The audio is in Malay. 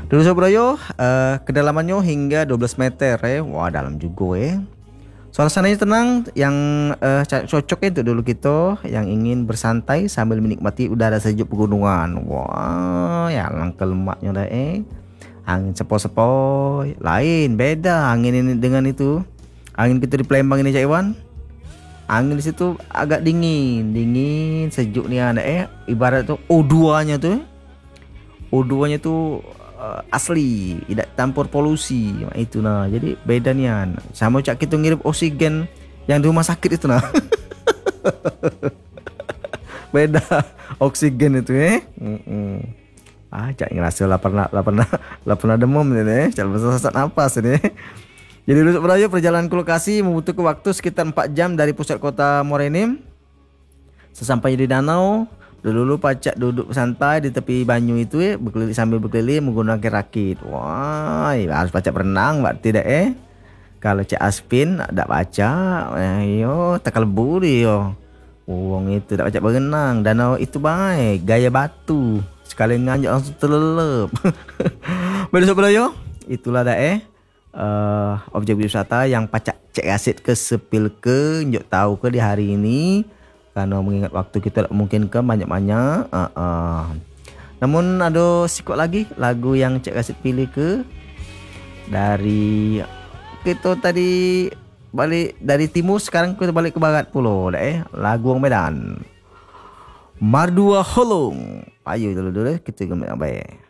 Dulu Sobrayo, kedalamannya hingga 12 meter Wah, dalam juga Suasananya tenang yang cocok untuk dulu kita yang ingin bersantai sambil menikmati udara sejuk pegunungan. Wah, ya langkah lemaknya dah Angin sepoi-sepoi, lain beda angin ini dengan itu. Angin kita di Palembang ini Cak Iwan. Angin di situ agak dingin, dingin, sejuk nih ada ibarat tuh O2-nya tuh. O2-nya tuh asli, tidak campur polusi. Itu nah. Jadi beda nian. Sama cak kita ngirim oksigen yang di rumah sakit itu nah. Beda oksigen itu cak ngerasa lah pernah demam ini cak sesak napas ini. Jadi Rusuk Berayu perjalanan ke lokasi membutuhkan waktu sekitar 4 jam dari pusat kota Morenim. Sesampainya di danau, dulu pacak duduk santai di tepi banyu itu berkeliling sambil berkeliling menggunakan rakit. Wah, harus pacak berenang berarti dah Kalau cak Aspin tak baca, yo tak kalbu dia. Wong itu tak pacak berenang. Danau itu baik, gaya batu. Sekali nganjak langsung terlelep. Besok Berayu, itulah dah objek wisata yang pacak cek asit ke sepil ke njuk tahu ke di hari ini karena mengingat waktu kita tak mungkin ke banyak-banyak. Namun ada sikot lagi lagu yang cek asit pilih ke dari kita tadi balik dari timur, sekarang kita balik ke barat pula lagu orang Medan. Mardua Holong. Ayo dulu kita gemuk baik.